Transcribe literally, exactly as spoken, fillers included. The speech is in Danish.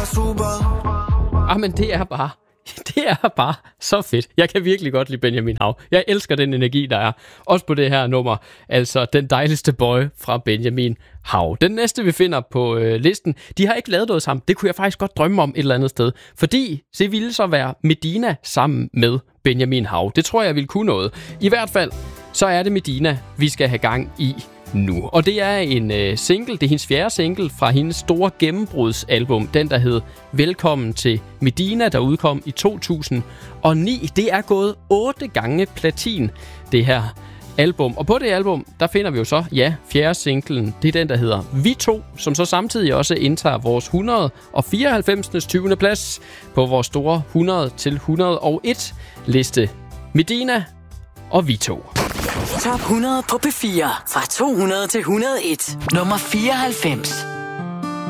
super. Ah, men det er bare... Det er bare så fedt. Jeg kan virkelig godt lide Benjamin Hav. Jeg elsker den energi, der er. Også på det her nummer. Altså, Den dejligste boy fra Benjamin Hav. Den næste, vi finder på øh, listen, de har ikke lavet noget sammen. Det kunne jeg faktisk godt drømme om et eller andet sted. Fordi det ville så være Medina sammen med Benjamin Hav. Det tror jeg ville kunne noget. I hvert fald, så er det Medina, vi skal have gang i nu. Og det er en øh, single, det er hendes fjerde single fra hendes store gennembrudsalbum, den der hed Velkommen til Medina, der udkom i to tusind og ni. Det er gået otte gange platin, det her album. Og på det album, der finder vi jo så, ja, fjerde singlen, det er den, der hedder Vi To, som så samtidig også indtager vores et hundrede og fireoghalvfems. tyvende plads på vores store hundrede til et hundrede og en liste. Medina og Vi To. Top hundrede på P fire. Fra to hundrede til et hundrede og en. Nummer fireoghalvfems.